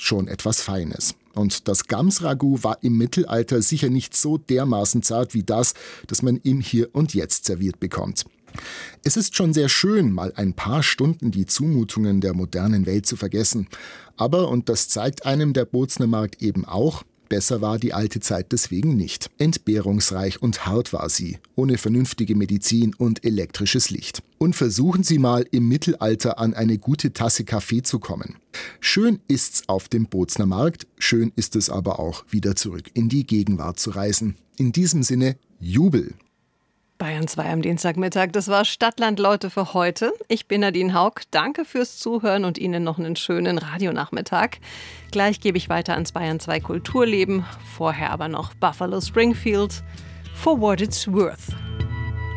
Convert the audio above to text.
schon etwas Feines. Und das Gams-Ragout war im Mittelalter sicher nicht so dermaßen zart wie das man im Hier und Jetzt serviert bekommt. Es ist schon sehr schön, mal ein paar Stunden die Zumutungen der modernen Welt zu vergessen. Aber, und das zeigt einem der Bozner Markt eben auch, besser war die alte Zeit deswegen nicht. Entbehrungsreich und hart war sie, ohne vernünftige Medizin und elektrisches Licht. Und versuchen Sie mal im Mittelalter an eine gute Tasse Kaffee zu kommen. Schön ist's auf dem Bozner Markt, schön ist es aber auch, wieder zurück in die Gegenwart zu reisen. In diesem Sinne, Jubel! Bayern 2 am Dienstagmittag, das war Stadtland Leute für heute. Ich bin Nadine Haug, danke fürs Zuhören und Ihnen noch einen schönen Radionachmittag. Gleich gebe ich weiter ans Bayern 2 Kulturleben, vorher aber noch Buffalo Springfield, For What It's Worth.